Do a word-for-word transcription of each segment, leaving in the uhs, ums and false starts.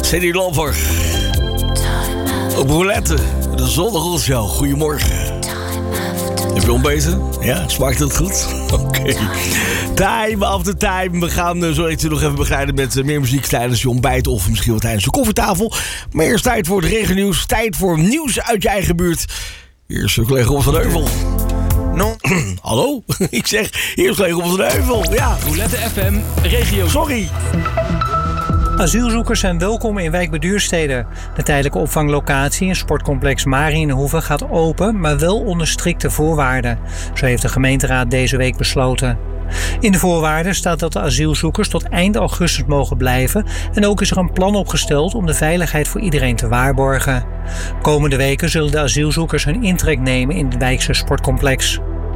Cindy Lauper. Op roulette, de zondagochtend. Goedemorgen. Heb je ontbeten? Ja, smaakt het goed? Oké. Okay. Time after time. We gaan uh, zo even nog even begeleiden met uh, meer muziek tijdens je ontbijt of misschien wel tijdens de koffietafel. Maar eerst tijd voor het regennieuws. Tijd voor nieuws uit je eigen buurt. Hier is collega Rob van Heuvel. No. Hallo? Ik zeg, hier is collega Rob van Heuvel. Ja. Roulette F M, regio. Sorry. Asielzoekers zijn welkom in wijk bij Duurstede. De tijdelijke opvanglocatie in sportcomplex Marienhoeve gaat open, maar wel onder strikte voorwaarden. Zo heeft de gemeenteraad deze week besloten. In de voorwaarden staat dat de asielzoekers tot eind augustus mogen blijven en ook is er een plan opgesteld om de veiligheid voor iedereen te waarborgen. Komende weken zullen de asielzoekers hun intrek nemen in het wijkse sportcomplex.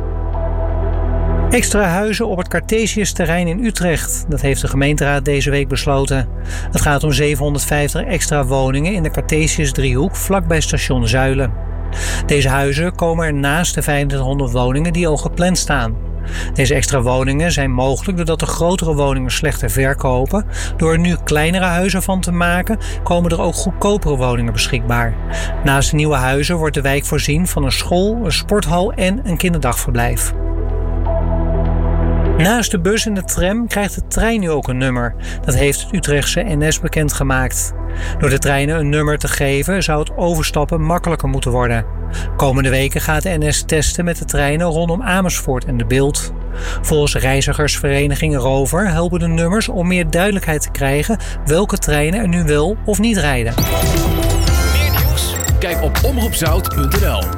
Extra huizen op het Cartesius-terrein in Utrecht. Dat heeft de gemeenteraad deze week besloten. Het gaat om zevenhonderdvijftig extra woningen in de Cartesius-driehoek vlakbij station Zuilen. Deze huizen komen er naast de vijfentwintighonderd woningen die al gepland staan. Deze extra woningen zijn mogelijk doordat de grotere woningen slechter verkopen. Door er nu kleinere huizen van te maken, komen er ook goedkopere woningen beschikbaar. Naast de nieuwe huizen wordt de wijk voorzien van een school, een sporthal en een kinderdagverblijf. Naast de bus en de tram krijgt de trein nu ook een nummer. Dat heeft het Utrechtse N S bekendgemaakt. Door de treinen een nummer te geven zou het overstappen makkelijker moeten worden. Komende weken gaat de N S testen met de treinen rondom Amersfoort en De Bilt. Volgens reizigersvereniging Rover helpen de nummers om meer duidelijkheid te krijgen welke treinen er nu wel of niet rijden. Meer nieuws? Kijk op omroep zout punt n l.